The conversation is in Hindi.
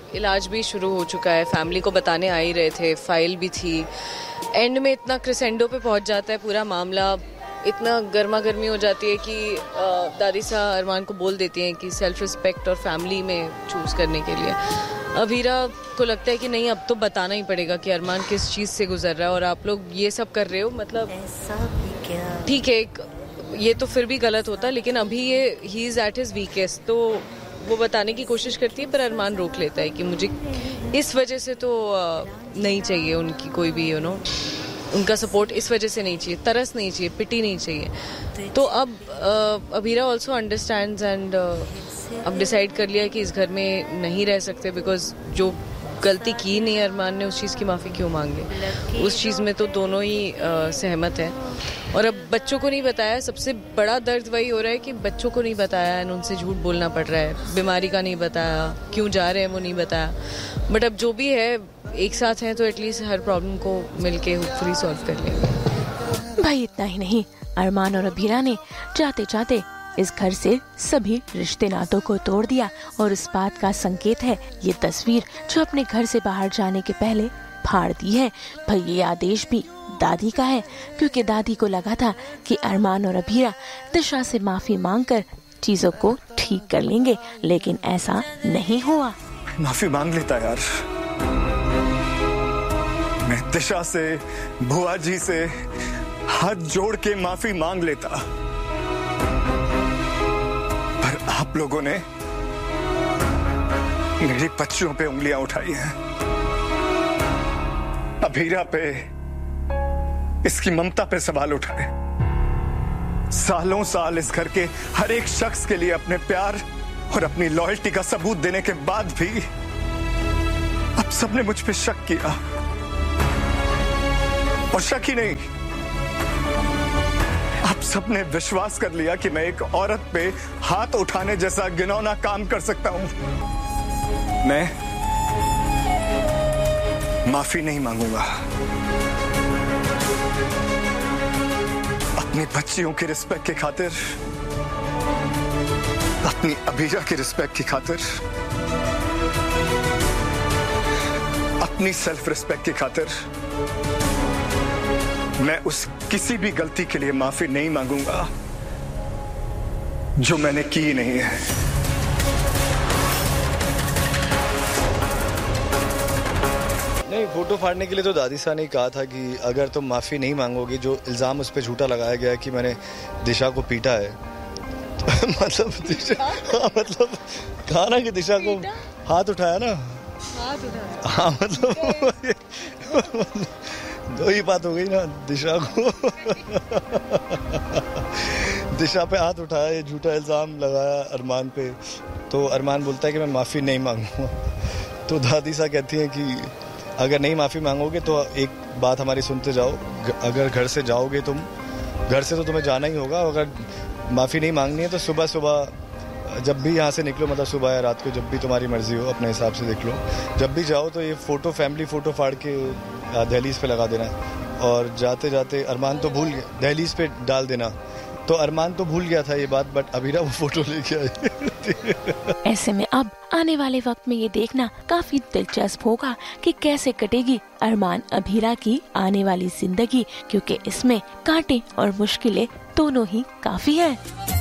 इलाज भी शुरू हो चुका है, फैमिली को बताने आ ही रहे थे, फाइल भी थी। एंड में इतना क्रेसेंडो पे पहुंच जाता है पूरा मामला, इतना गर्मा गर्मी हो जाती है कि दादी सा अरमान को बोल देती हैं कि सेल्फ रिस्पेक्ट और फैमिली में चूज़ करने के लिए। अभीरा को लगता है कि नहीं, अब तो बताना ही पड़ेगा कि अरमान किस चीज़ से गुजर रहा है और आप लोग ये सब कर रहे हो, मतलब ठीक है ये तो फिर भी गलत होता, लेकिन अभी ये he is at his weakest, तो वो बताने की कोशिश करती है, पर अरमान रोक लेता है कि मुझे इस वजह से तो नहीं चाहिए उनकी कोई भी उनका सपोर्ट इस वजह से नहीं चाहिए, तरस नहीं चाहिए, पिटी नहीं चाहिए। तो अब अभीरा ऑल्सो अंडरस्टैंड्स एंड अब डिसाइड कर लिया कि इस घर में नहीं रह सकते, बिकॉज जो गलती की नहीं अरमान ने उस चीज़ की माफ़ी क्यों मांग ली, उस चीज़ में तो दोनों ही सहमत हैं। और अब बच्चों को नहीं बताया, सबसे बड़ा दर्द वही हो रहा है कि बच्चों को नहीं बताया एंड उनसे झूठ बोलना पड़ रहा है, बीमारी का नहीं बताया, क्यों जा रहे हैं वो नहीं बताया। बट अब जो भी है एक साथ हैं तो एटलीस्ट हर प्रॉब्लम को मिलके होपफुली सॉल्व कर लेंगे। भाई इतना ही नहीं, अरमान और अभीरा ने जाते जाते इस घर से सभी रिश्ते नातों को तोड़ दिया और इस बात का संकेत है ये तस्वीर जो अपने घर से बाहर जाने के पहले फाड़ दी है। भाई ये आदेश भी दादी का है, क्योंकि दादी को लगा था कि अरमान और अभीरा दिशा से माफी मांगकर चीजों को ठीक कर लेंगे, लेकिन ऐसा नहीं हुआ। माफी मांग लेता यार, मैं दिशा से, बुआ जी से हाथ जोड़ के माफी मांग लेता, पर आप लोगों ने मेरी बच्चियों पे उंगलियां उठाई हैं, अभीरा पे, इसकी ममता पे सवाल उठाए। सालों साल इस घर के हर एक शख्स के लिए अपने प्यार और अपनी लॉयल्टी का सबूत देने के बाद भी अब सबने मुझ पे शक किया, और शक ही नहीं, आप सबने विश्वास कर लिया कि मैं एक औरत पे हाथ उठाने जैसा घिनौना काम कर सकता हूं। मैं माफी नहीं मांगूंगा, अपनी बच्चियों की रिस्पेक्ट की खातिर, अपनी अभीरा की रिस्पेक्ट की खातिर, अपनी सेल्फ रिस्पेक्ट की खातिर मैं उस किसी भी गलती के लिए माफी नहीं मांगूंगा जो मैंने की नहीं है। नहीं, फोटो फाड़ने के लिए तो दादी सा ने कहा था कि अगर तुम माफी नहीं मांगोगे, जो इल्जाम उस पर झूठा लगाया गया है कि मैंने दिशा को पीटा है, मतलब मतलब कहा ना कि दिशा को हाथ उठाया ना, हाथ उठाया, हाँ मतलब दो ही बात हो गई ना, दिशा को दिशा पे हाथ उठाया, ये झूठा इल्जाम लगाया अरमान पे, तो अरमान बोलता है कि मैं माफी नहीं मांगूंगा। तो दादी सा कहती है कि अगर नहीं माफी मांगोगे तो एक बात हमारी सुनते जाओ, अगर घर से जाओगे तुम, घर से तो तुम्हें जाना ही होगा, अगर माफी नहीं मांगनी है तो सुबह सुबह जब भी यहाँ से निकलो, मतलब सुबह या रात को जब भी तुम्हारी मर्जी हो, अपने हिसाब से देख लो, जब भी जाओ तो ये फोटो, फैमिली फोटो फाड़ के दहलीज पे लगा देना, और जाते जाते अरमान तो भूल गया, दहलीज पे डाल देना। तो अरमान तो भूल गया था ये बात, बट अभीरा वो फोटो लेके आई। ऐसे में अब आने वाले वक्त में ये देखना काफी दिलचस्प होगा कि कैसे कटेगी अरमान अभीरा की आने वाली जिंदगी, क्योंकि इसमें कांटे और मुश्किलें दोनों ही काफी हैं।